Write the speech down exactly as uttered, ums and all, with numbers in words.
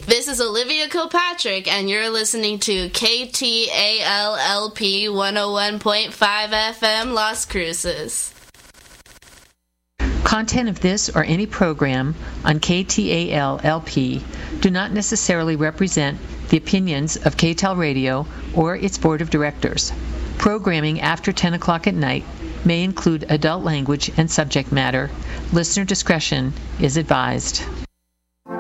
This is Olivia Kilpatrick, and you're listening to K T A L L P one oh one point five F M Las Cruces. Content of this or any program on K T A L L P do not necessarily represent the opinions of K T A L Radio or its board of directors. Programming after ten o'clock at night may include adult language and subject matter. Listener discretion is advised.